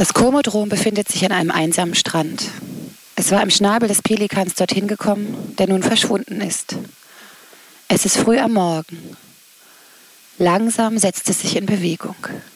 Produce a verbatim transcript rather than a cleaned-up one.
Das Komodrom befindet sich an einem einsamen Strand. Es war im Schnabel des Pelikans dorthin gekommen, der nun verschwunden ist. Es ist früh am Morgen. Langsam setzt es sich in Bewegung.